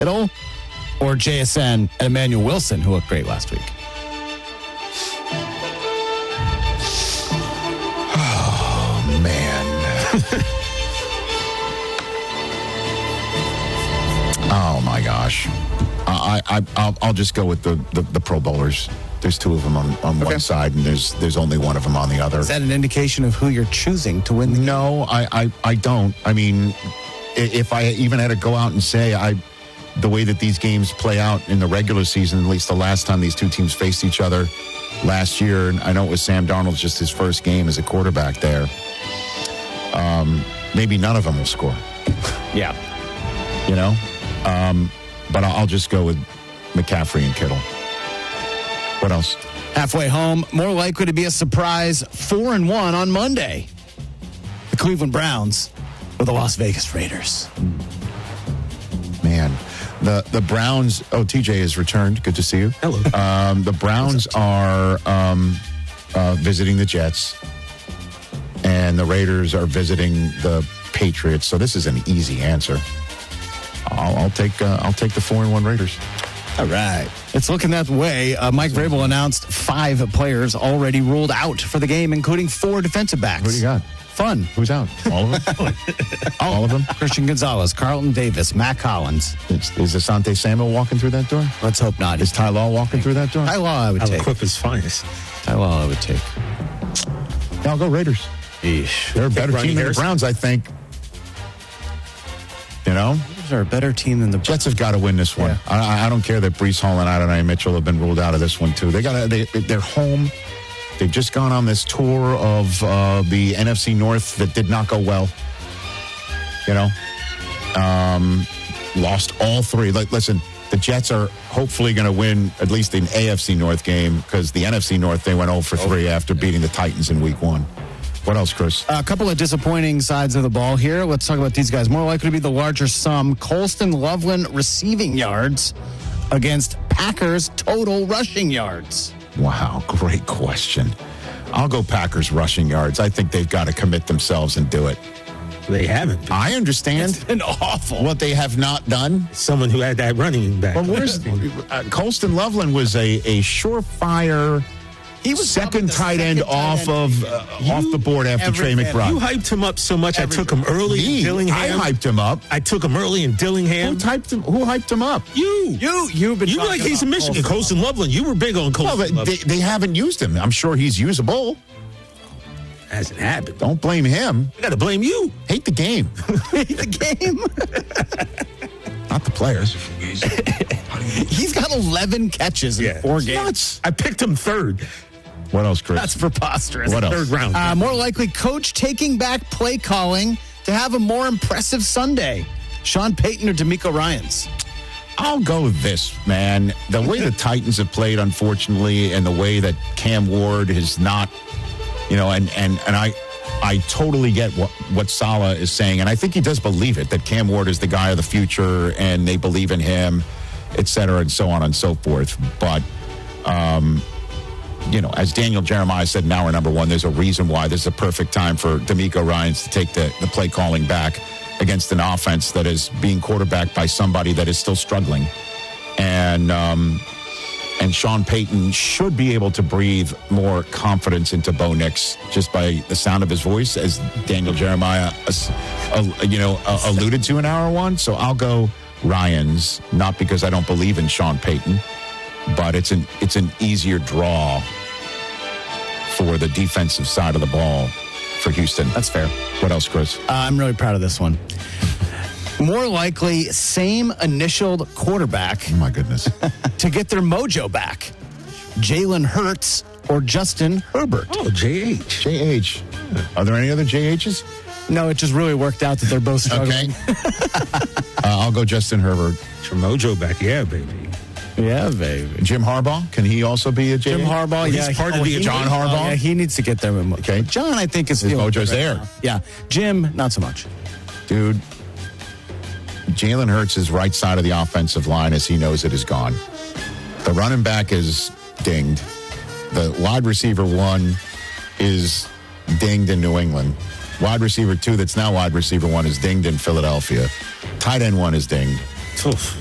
Kittle or JSN and Emmanuel Wilson, who looked great last week? Oh, man. Oh, my gosh. I'll just go with the Pro Bowlers. There's two of them on one side, and there's only one of them on the other. Is that an indication of who you're choosing to win the game? No, I don't. I mean, if I even had to go out and say the way that these games play out in the regular season, at least the last time these two teams faced each other last year, and I know it was Sam Darnold's just his first game as a quarterback there. Maybe none of them will score. Yeah. You know? But I'll just go with McCaffrey and Kittle. What else? Halfway home, more likely to be a surprise 4-1 on Monday. The Cleveland Browns or the Las Vegas Raiders. Man, the Browns. Oh, TJ has returned. Good to see you. Hello. The Browns are visiting the Jets, and the Raiders are visiting the Patriots. So this is an easy answer. I'll take the 4-1 Raiders. All right. It's looking that way. Mike Vrabel announced 5 players already ruled out for the game, including 4 defensive backs. Who do you got? Fun. Who's out? All of them? All of them? Christian Gonzalez, Carlton Davis, Matt Collins. Is Asante Samuel walking through that door? Let's hope not. Is Ty Law walking through that door? Ty Law I would take. Equip's finest. Ty Law I would take. Yeah, I'll go Raiders. Eesh. They're a better Ronnie team than the Harrison. Browns, I think. You know? They're a better team than the Jets have got to win this one. Yeah. I don't care that Breece Hall and Adonai Mitchell have been ruled out of this one too. They're home. They've just gone on this tour of the NFC North that did not go well. You know, lost all 3. Listen, the Jets are hopefully going to win at least an AFC North game because the NFC North they went 0 for 3 after beating the Titans in Week 1. What else, Chris? A couple of disappointing sides of the ball here. Let's talk about these guys. More likely to be the larger sum. Colston Loveland receiving yards against Packers total rushing yards. Wow, great question. I'll go Packers rushing yards. I think they've got to commit themselves and do it. They haven't. I understand It's been awful. what they have not done. Someone who had that running back. But where's Colston Loveland was a surefire. He was second tight end off of off the board after Trey McBride. You hyped him up so much. I took him early in Dillingham. I hyped him up. I took him early in Dillingham. Who hyped him up? You've been You talking like he's in about Michigan. Colston Loveland. You were big on Colston Well, Loveland. they haven't used him. I'm sure he's usable. Hasn't happened. Don't blame him. I got to blame you. Hate the game, the game. not the players. He's got 11 catches in 4 games. Nuts. I picked him third. What else, Chris? That's preposterous. What else? Third round. More likely, coach taking back play calling to have a more impressive Sunday. Sean Payton or D'Amico Ryans? I'll go with this, man. The way the Titans have played, unfortunately, and the way that Cam Ward has not, you know, and I totally get what Saleh is saying, and I think he does believe it, that Cam Ward is the guy of the future, and they believe in him, et cetera, and so on and so forth. But, you know, as Daniel Jeremiah said in hour number 1, there's a reason why this is a perfect time for D'Amico Ryans to take the play calling back against an offense that is being quarterbacked by somebody that is still struggling. And Sean Payton should be able to breathe more confidence into Bo Nix just by the sound of his voice, as Daniel Jeremiah, alluded to in hour 1. So I'll go Ryans, not because I don't believe in Sean Payton, but it's an easier draw for the defensive side of the ball for Houston. That's fair. What else, Chris? I'm really proud of this one. More likely, same initialed quarterback Oh, my goodness. to get their mojo back. Jalen Hurts or Justin Herbert? Oh, JH. JH. Are there any other JHs? No, it just really worked out that they're both struggling. Okay. I'll go Justin Herbert. Mojo back. Yeah, baby. Yeah, baby. Jim Harbaugh, can he also be a JH? Jim Harbaugh, He's yeah. part of the John Harbaugh? Yeah, he needs to get there. Okay. John, I think, is His feeling mojo's good there. now. Yeah. Jim, not so much. Dude, Jalen Hurts' right side of the offensive line, as he knows it, is gone. The running back is dinged. The wide receiver 1 is dinged in New England. Wide receiver 2, that's now wide receiver 1, is dinged in Philadelphia. Tight end 1 is dinged. Oof.